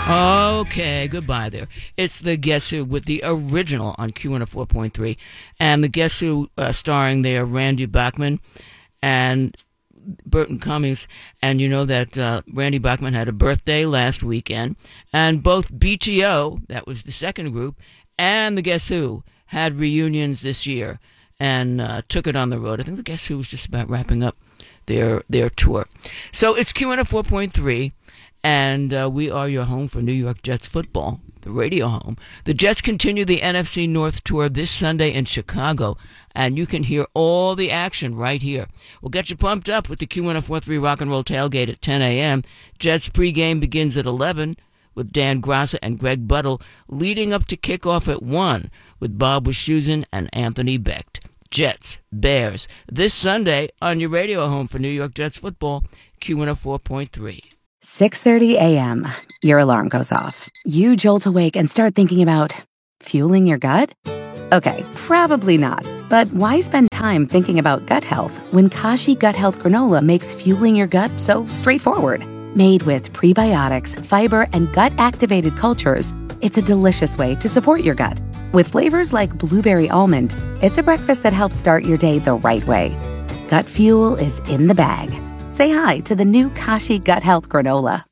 Okay, goodbye there. It's the Guess Who with the original on Q104.3. And the Guess Who starring there, Randy Bachman and Burton Cummings. And you know that Randy Bachman had a birthday last weekend. And both BTO, that was the second group, and the Guess Who had reunions this year and took it on the road. I think the Guess Who was just about wrapping up their tour. So it's Q104.3. And we are your home for New York Jets football, the radio home. The Jets continue the NFC North Tour this Sunday in Chicago, and you can hear all the action right here. We'll get you pumped up with the Q104.3 Rock and Roll Tailgate at 10 a.m. Jets pregame begins at 11 with Dan Grassa and Greg Buttle, leading up to kickoff at 1 with Bob Wischusen and Anthony Becht. Jets, Bears, this Sunday on your radio home for New York Jets football, Q104.3. 6:30 a.m. Your alarm goes off. You jolt awake and start thinking about fueling your gut? Okay, probably not. But why spend time thinking about gut health when Kashi Gut Health Granola makes fueling your gut so straightforward? Made with prebiotics, fiber, and gut-activated cultures, it's a delicious way to support your gut. With flavors like blueberry almond, it's a breakfast that helps start your day the right way. Gut fuel is in the bag. Say hi to the new Kashi Gut Health Granola.